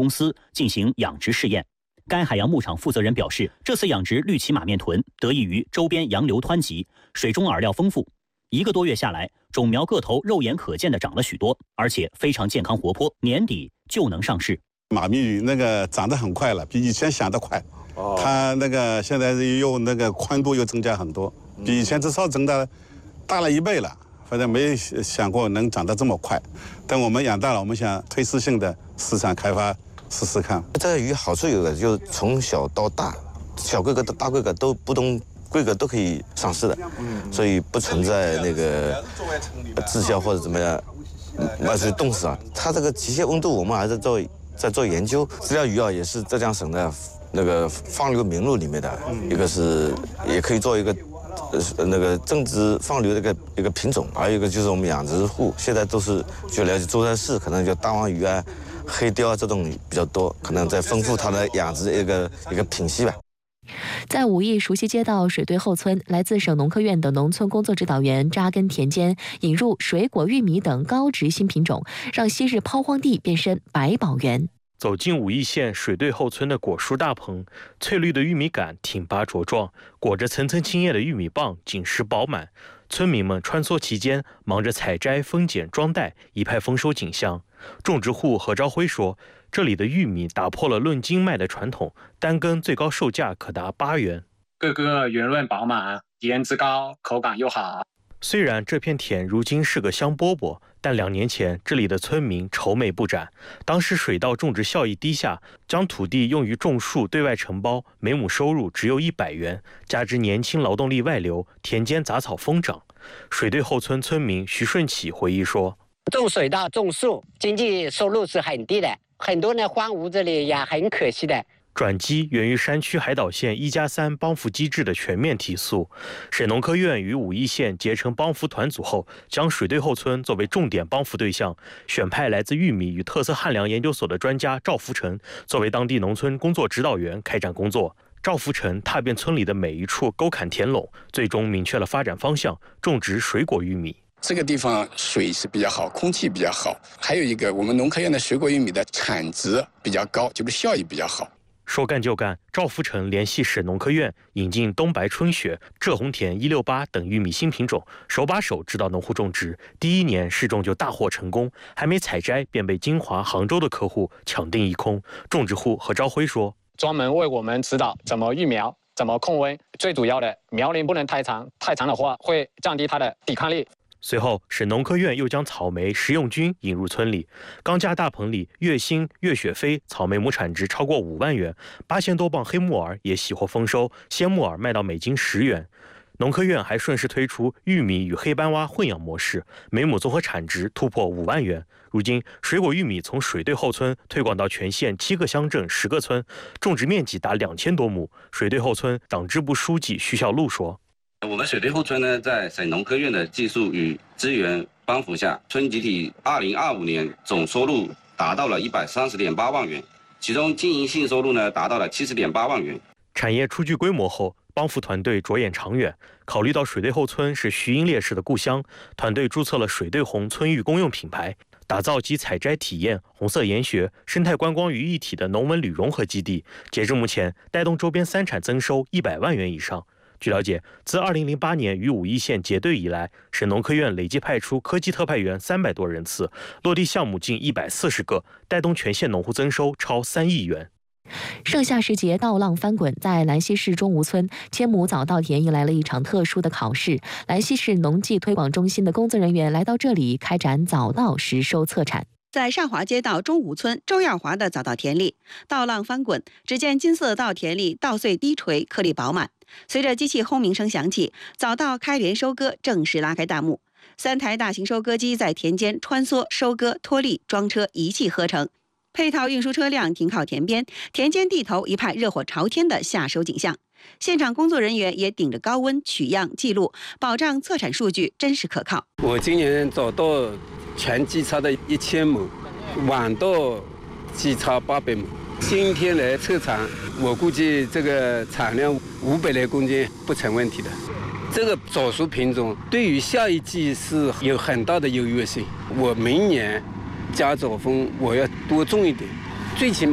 公司进行养殖试验。该海洋牧场负责人表示，这次养殖绿鳍马面豚得益于周边洋流湍急，水中饵料丰富。1个多月下来，种苗个头肉眼可见的长了许多，而且非常健康活泼，年底就能上市。 马面鱼那个长得很快了，比以前想得快。它那个现在又那个宽度又增加很多，比以前至少增大了1倍了。反正没想过能长得这么快。等我们养大了，我们想推迟性的市场开发试试看。 这个鱼好处有的就是从小到大，小规格到大规格都不同规格都可以上市的，所以不存在那个滞销或者怎么样，是冻死啊。它这个极限温度我们还是在做研究。饲料鱼啊也是浙江省的那个放流名录里面的一个是，也可以做一个那个正值放流的一个品种。还有一个就是我们养殖户现在都是就了解舟山市，可能就大王鱼啊、黑鲷啊这种比较多，可能在丰富它的养殖一个品系吧。 在武义熟悉街道水堆后村，来自省农科院的农村工作指导员扎根田间，引入水果、玉米等高值新品种，让昔日抛荒地变身百宝园。 走进武义县水堆后村的果蔬大棚，翠绿的玉米杆挺拔茁壮，裹着层层青叶的玉米棒紧实饱满。村民们穿梭其间，忙着采摘、分拣、装袋，一派丰收景象。种植户何朝辉说，这里的玉米打破了论斤卖的传统，单根最高售价可达8元， 个个圆润饱满，颜值高，口感又好。 虽然这片田如今是个香饽饽，但2年前这里的村民愁眉不展。当时水稻种植效益低下，将土地用于种树对外承包，每亩收入只有100元，加之年轻劳动力外流，田间杂草疯长。水堆后村村民徐顺启回忆说， 种水稻、种树，经济收入是很低的，很多人荒芜这里也很可惜的。 转机源于山区海岛县1+3帮扶机制的全面提速。省农科院与武义县结成帮扶团组后，将水堆后村作为重点帮扶对象，选派来自玉米与特色汉粮研究所的专家赵福成作为当地农村工作指导员开展工作。赵福成踏遍村里的每一处沟坎田垄，最终明确了发展方向，种植水果玉米。 这个地方水是比较好，空气比较好，还有一个我们农科院的水果玉米的产值比较高，就是效益比较好。 说干就干，赵福成联系省农科院引进东白春雪、浙红田168等玉米新品种，手把手指导农户种植。第1年试种就大获成功，还没采摘便被金华、杭州的客户抢订一空。种植户何朝辉说， 专门为我们指导怎么育苗、怎么控温，最主要的苗龄不能太长，太长的话会降低它的抵抗力。 随后，省农科院又将草莓、食用菌引入村里。钢架大棚里，月星、月雪飞草莓亩产值超过5万元，8000多磅黑木耳也喜获丰收，鲜木耳卖到每斤10元。农科院还顺势推出玉米与黑斑蛙混养模式，每亩综合产值突破5万元。如今，水果玉米从水堆后村推广到全县7个乡镇10个村，种植面积达2000多亩。水堆后村党支部书记徐小璐说， 我们水堆后村呢，在省农科院的技术与资源帮扶下，村集体2025年总收入达到了130.8万元，其中经营性收入呢达到了70.8万元。 产业初具规模后，帮扶团队着眼长远，考虑到水堆后村是徐英烈士的故乡，团队注册了水堆红村域公用品牌，打造集采摘体验、红色研学、生态观光于一体的农文旅融合基地。截至目前，带动周边3产增收100万元以上。据了解，自2008年与武义县结对以来，省农科院累计派出科技特派员300多人次，落地项目近140个，带动全县农户增收超3亿元。 盛夏时节，稻浪翻滚，在兰溪市中吴村千亩早稻田迎来了一场特殊的考试。兰溪市农技推广中心的工作人员来到这里开展早稻实收测产。 在上华街道中吴村周耀华的早稻田里，稻浪翻滚，只见金色稻田里稻穗低垂，颗粒饱满。随着机器轰鸣声响起，早稻开镰收割正式拉开大幕。3台大型收割机在田间穿梭、收割、脱粒、装车，一气呵成。配套运输车辆停靠田边，田间地头一派热火朝天的夏收景象。现场工作人员也顶着高温取样记录，保障测产数据真实可靠。 我今年早稻全基差的1000亩，晚稻基差800亩。今天来测产，我估计这个产量500来公斤不成问题的。这个早熟品种对于下一季是有很大的优越性。我明年加早丰，我要多种一点，最起码